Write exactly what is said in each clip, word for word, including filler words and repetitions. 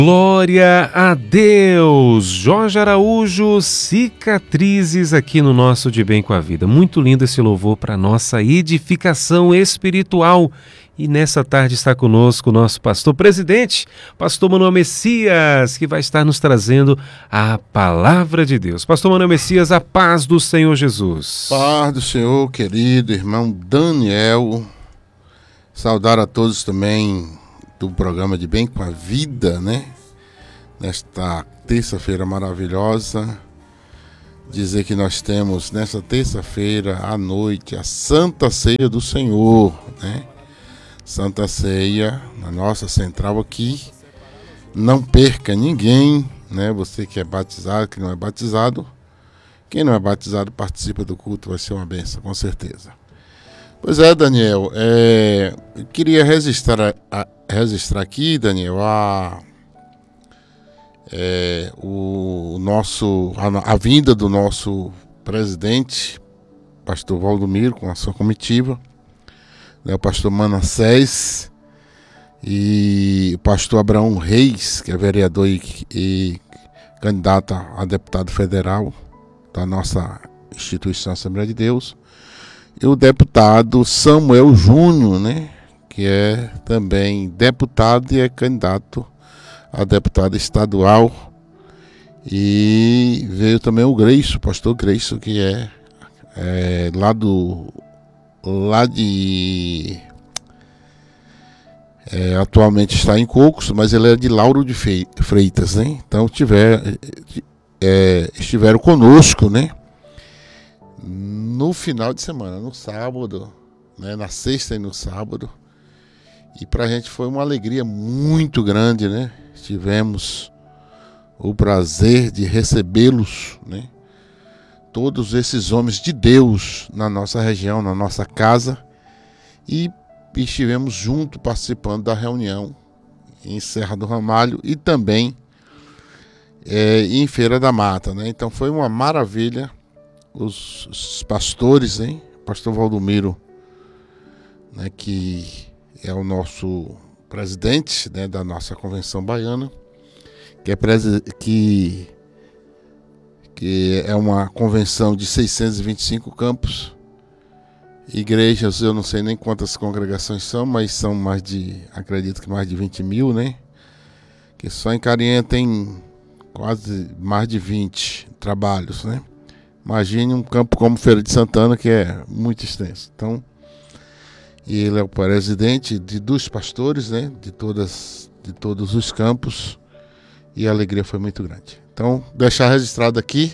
Glória a Deus! Jorge Araújo, Cicatrizes aqui no nosso De Bem com a Vida. Muito lindo esse louvor para nossa edificação espiritual. E nessa tarde está conosco o nosso pastor presidente, pastor Manuel Messias, que vai estar nos trazendo a palavra de Deus. Pastor Manuel Messias, a paz do Senhor Jesus. Paz do Senhor, querido irmão Daniel. Saudar a todos também do programa De Bem com a Vida, né? Nesta terça-feira maravilhosa. Dizer que nós temos nesta terça-feira à noite a Santa Ceia do Senhor, né? Santa Ceia, na nossa central aqui. Não perca ninguém, né? Você que é batizado, que não é batizado. Quem não é batizado participa do culto, vai ser uma bênção, com certeza. Pois é, Daniel, é, eu queria registrar, a, registrar aqui, Daniel, a, é, o nosso, a, a vinda do nosso presidente, pastor Valdomiro, com a sua comitiva, né, o pastor Manassés e o pastor Abraão Reis, que é vereador e, e candidato a deputado federal da nossa instituição Assembleia de Deus, e o deputado Samuel Júnior, né, que é também deputado e é candidato a deputado estadual. E veio também o Greiso, o pastor Greiso, que é, é lá do lá de é, atualmente está em Cocos, mas ele é de Lauro de Freitas, né? Então tiver, é, estiveram conosco, né, no final de semana, no sábado, né, na sexta e no sábado. E pra gente foi uma alegria muito grande, né? Tivemos o prazer de recebê-los, né? Todos esses homens de Deus na nossa região, na nossa casa. E estivemos juntos participando da reunião em Serra do Ramalho e também é, em Feira da Mata, né? Então foi uma maravilha. Os, os pastores, hein? Pastor Valdomiro, né, que é o nosso presidente, né, da nossa convenção baiana, que é, presi- que, que é uma convenção de seiscentos e vinte e cinco campos, igrejas, eu não sei nem quantas congregações são, mas são mais de, acredito que mais de vinte mil, né? Que só em Carinha tem quase mais de vinte trabalhos, né? Imagine um campo como Feira de Santana, que é muito extenso. Então, e ele é o presidente de, dos pastores, né? De, todas, de todos os campos. E a alegria foi muito grande. Então, deixar registrado aqui,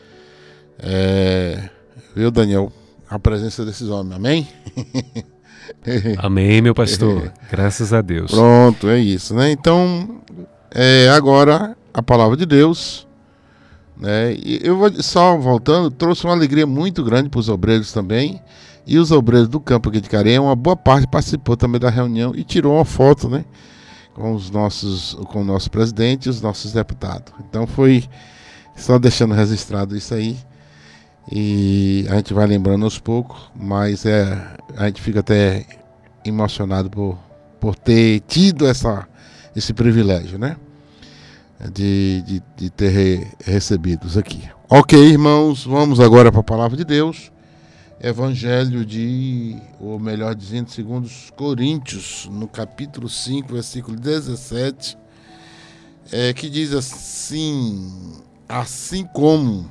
é, viu, Daniel, a presença desses homens. Amém? Amém, meu pastor. Graças a Deus. Pronto, é isso, né? Então, é, agora a palavra de Deus. É, e eu vou só voltando, trouxe uma alegria muito grande para os obreiros também, e os obreiros do campo aqui de Carinha, uma boa parte participou também da reunião e tirou uma foto, né, com os nossos, com o nosso presidente e os nossos deputados. Então foi só deixando registrado isso aí, e a gente vai lembrando aos poucos, mas é, a gente fica até emocionado por, por ter tido essa, esse privilégio, né? De, de, de ter re, recebidos aqui. Ok, irmãos, vamos agora para a palavra de Deus. Evangelho de, ou melhor dizendo, segundo os Coríntios, no capítulo cinco, versículo dezessete, é, que diz assim: assim como,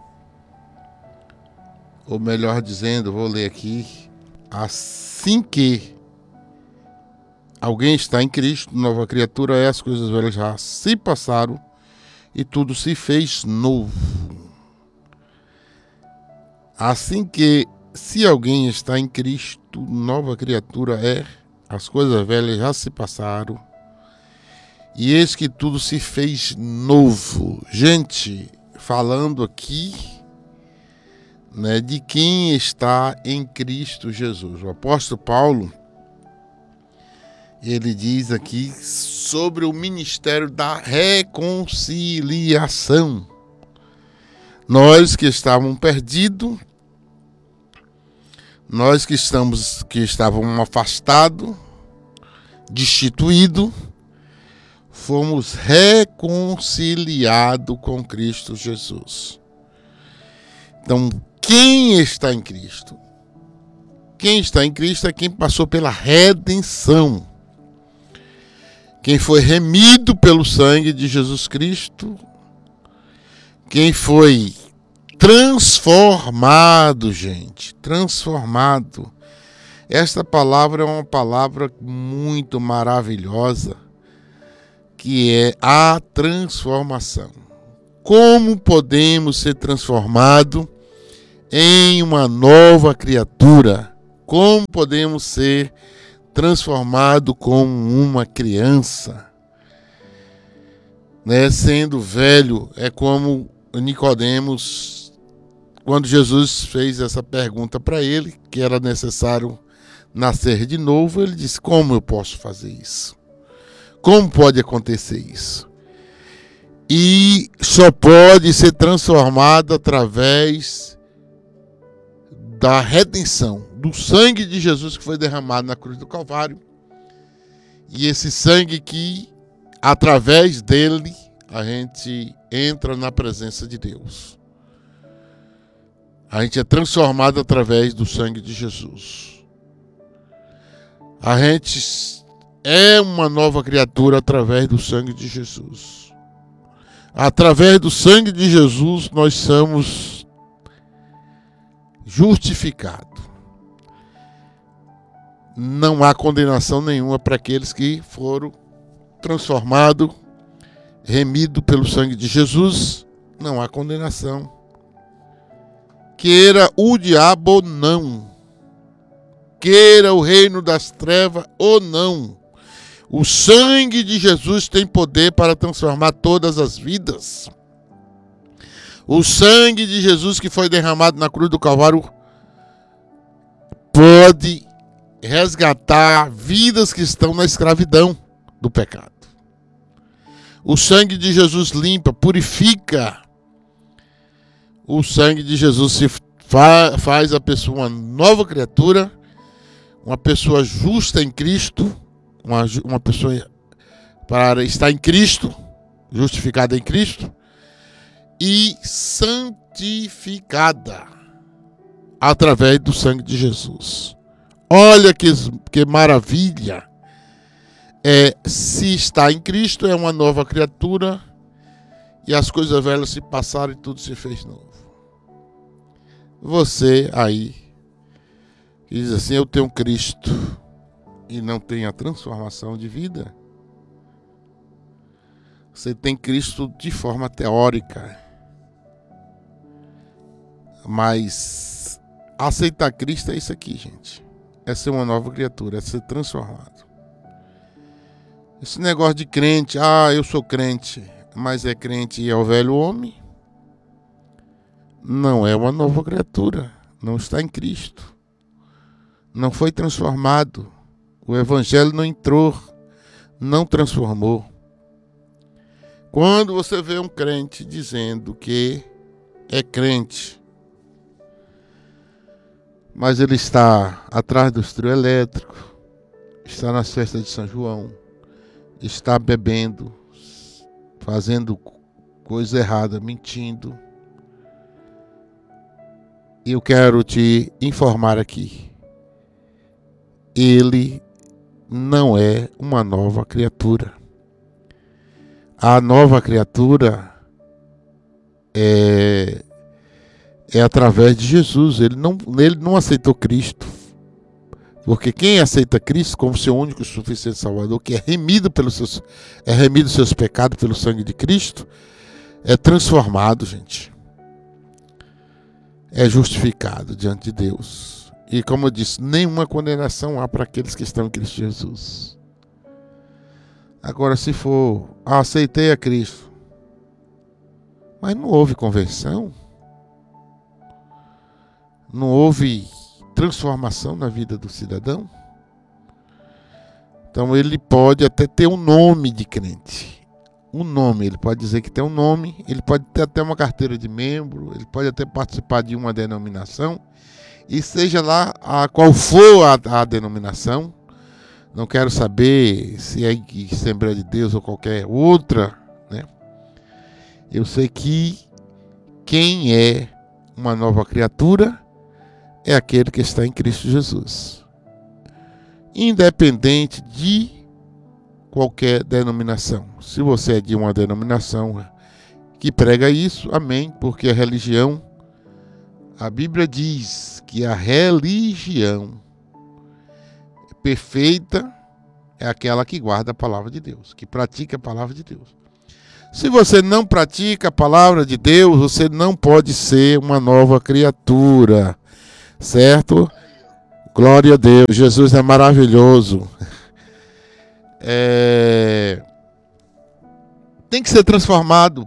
ou melhor dizendo, vou ler aqui, assim que alguém está em Cristo, nova criatura é, as coisas velhas já se passaram e tudo se fez novo. Assim que, se alguém está em Cristo, nova criatura é, as coisas velhas já se passaram e eis que tudo se fez novo. Gente, falando aqui, né, de quem está em Cristo Jesus. O apóstolo Paulo, ele diz aqui sobre o ministério da reconciliação. Nós que estávamos perdidos, nós que, estamos, que estávamos afastados, destituídos, fomos reconciliados com Cristo Jesus. Então, quem está em Cristo? Quem está em Cristo é quem passou pela redenção. Quem foi remido pelo sangue de Jesus Cristo. Quem foi transformado, gente. Transformado. Esta palavra é uma palavra muito maravilhosa, que é a transformação. Como podemos ser transformados em uma nova criatura? Como podemos ser transformados como uma criança? Né? Sendo velho, é como Nicodemos, quando Jesus fez essa pergunta para ele, que era necessário nascer de novo, ele disse: como eu posso fazer isso? Como pode acontecer isso? E só pode ser transformado através da redenção, do sangue de Jesus que foi derramado na cruz do Calvário. E esse sangue que, através dele, a gente entra na presença de Deus. A gente é transformado através do sangue de Jesus. A gente é uma nova criatura através do sangue de Jesus. Através do sangue de Jesus, nós somos justificados. Não há condenação nenhuma para aqueles que foram transformados, remidos pelo sangue de Jesus. Não há condenação. Queira o diabo ou não, queira o reino das trevas ou não, o sangue de Jesus tem poder para transformar todas as vidas. O sangue de Jesus que foi derramado na cruz do Calvário pode resgatar vidas que estão na escravidão do pecado. O sangue de Jesus limpa, purifica. O sangue de Jesus se fa- faz a pessoa uma nova criatura, uma pessoa justa em Cristo, uma, uma pessoa para estar em Cristo, justificada em Cristo, e santificada através do sangue de Jesus. Olha que, que maravilha! É, se está em Cristo, é uma nova criatura, e as coisas velhas se passaram e tudo se fez novo. Você aí, que diz assim: eu tenho Cristo, e não tem a transformação de vida. Você tem Cristo de forma teórica, mas aceitar Cristo é isso aqui, gente. É ser uma nova criatura, é ser transformado. Esse negócio de crente, ah, eu sou crente, mas é crente e é o velho homem, não é uma nova criatura, não está em Cristo, não foi transformado, o evangelho não entrou, não transformou. Quando você vê um crente dizendo que é crente, mas ele está atrás do trio elétrico, está nas festas de São João, está bebendo, fazendo coisa errada, mentindo, eu quero te informar aqui, ele não é uma nova criatura. A nova criatura é, é através de Jesus. Ele não, ele não aceitou Cristo. Porque quem aceita Cristo como seu único e suficiente Salvador, que é remido pelos seus, é remido dos seus pecados pelo sangue de Cristo, é transformado, gente. É justificado diante de Deus. E como eu disse, nenhuma condenação há para aqueles que estão em Cristo Jesus. Agora, se for, ah, aceitei a Cristo, mas não houve conversão, não houve transformação na vida do cidadão, então ele pode até ter um nome de crente, um nome, ele pode dizer que tem um nome, ele pode ter até uma carteira de membro, ele pode até participar de uma denominação, e seja lá a qual for a, a denominação, não quero saber se é Assembleia de Deus ou qualquer outra, né? Eu sei que quem é uma nova criatura é aquele que está em Cristo Jesus. Independente de qualquer denominação. Se você é de uma denominação que prega isso, amém, porque a religião, a Bíblia diz que a religião perfeita é aquela que guarda a palavra de Deus, que pratica a palavra de Deus. Se você não pratica a palavra de Deus, você não pode ser uma nova criatura, certo? Glória a Deus, Jesus é maravilhoso. É... Tem que ser transformado.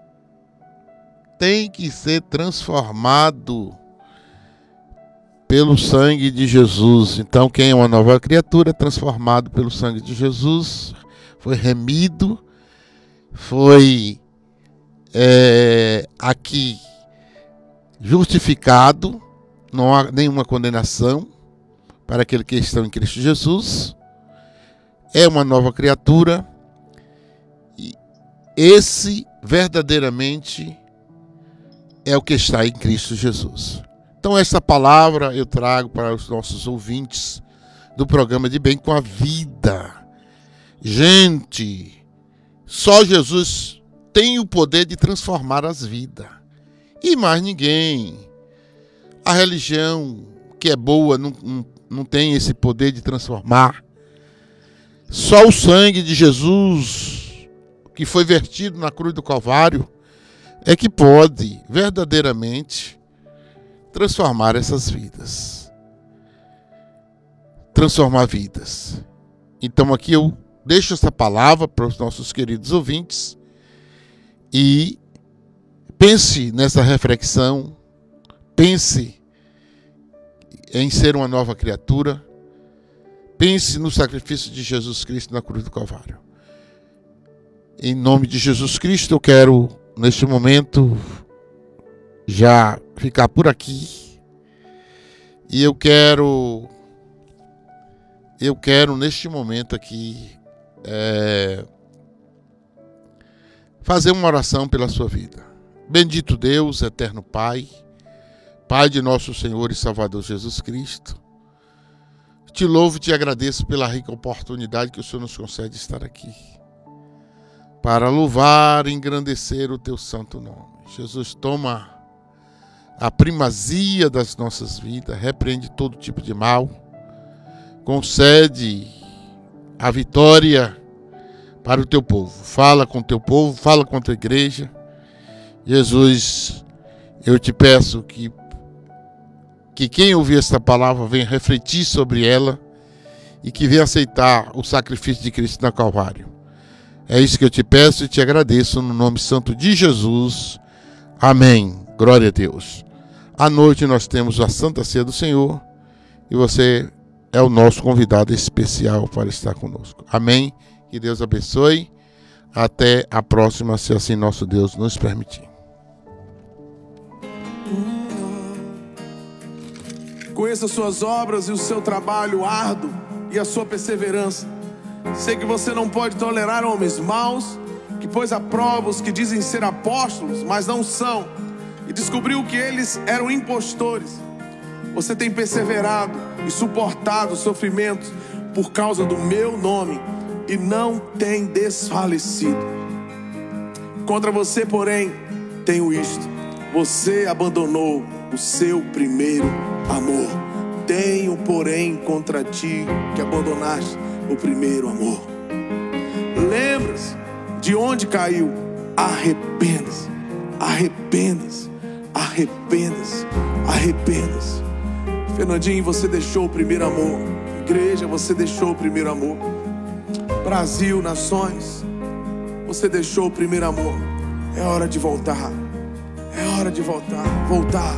Tem que ser transformado pelo sangue de Jesus. Então, quem é uma nova criatura é transformado pelo sangue de Jesus, foi remido, foi é, aqui justificado, não há nenhuma condenação para aquele que está em Cristo Jesus, é uma nova criatura, e esse verdadeiramente é o que está em Cristo Jesus. Então essa palavra eu trago para os nossos ouvintes do programa de Bem com a Vida. Gente, só Jesus tem o poder de transformar as vidas. E mais ninguém. A religião que é boa não, não, não tem esse poder de transformar. Só o sangue de Jesus, que foi vertido na cruz do Calvário, é que pode verdadeiramente transformar essas vidas. Transformar vidas. Então aqui eu deixo essa palavra para os nossos queridos ouvintes e pense nessa reflexão, pense em ser uma nova criatura, pense no sacrifício de Jesus Cristo na cruz do Calvário. Em nome de Jesus Cristo, eu quero, neste momento, já ficar por aqui. E eu quero, eu quero, neste momento aqui, é, fazer uma oração pela sua vida. Bendito Deus, eterno Pai, Pai de nosso Senhor e Salvador Jesus Cristo, te louvo e te agradeço pela rica oportunidade que o Senhor nos concede estar aqui, para louvar e engrandecer o teu santo nome. Jesus, toma a primazia das nossas vidas, repreende todo tipo de mal, concede a vitória para o teu povo. Fala com o teu povo, fala com a tua igreja. Jesus, eu te peço que, que quem ouvir esta palavra venha refletir sobre ela e que venha aceitar o sacrifício de Cristo na Calvário. É isso que eu te peço e te agradeço no nome santo de Jesus. Amém. Glória a Deus. À noite nós temos a Santa Ceia do Senhor e você é o nosso convidado especial para estar conosco. Amém. Que Deus abençoe. Até a próxima, se assim nosso Deus nos permitir. Conheça suas obras e o seu trabalho árduo e a sua perseverança. Sei que você não pode tolerar homens maus, que pôs à prova os que dizem ser apóstolos, mas não são, e descobriu que eles eram impostores. Você tem perseverado e suportado sofrimentos por causa do meu nome e não tem desfalecido. Contra você, porém, tenho isto: você abandonou o seu primeiro amor. Tenho, porém, contra ti que abandonaste o primeiro amor. Lembra-se de onde caiu? Arrependa-se, arrependa-se, arrependa-se, arrependa-se. Fernandinho, você deixou o primeiro amor. Igreja, você deixou o primeiro amor. Brasil, nações, você deixou o primeiro amor. É hora de voltar. É hora de voltar. Voltar.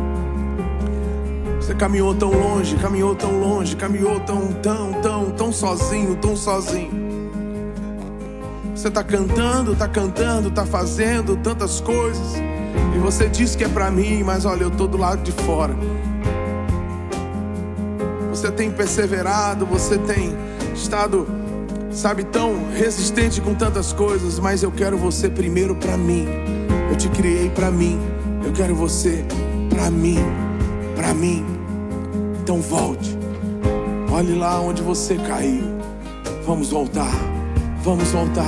Você caminhou tão longe, caminhou tão longe, caminhou tão, tão, tão, tão sozinho, tão sozinho. Você tá cantando, tá cantando, tá fazendo tantas coisas. E você diz que é pra mim, mas olha, eu tô do lado de fora. Você tem perseverado, você tem estado, sabe, tão resistente com tantas coisas, mas eu quero você primeiro pra mim. Eu te criei pra mim. Eu quero você pra mim, pra mim. Então volte. Olhe lá onde você caiu. Vamos voltar. Vamos voltar.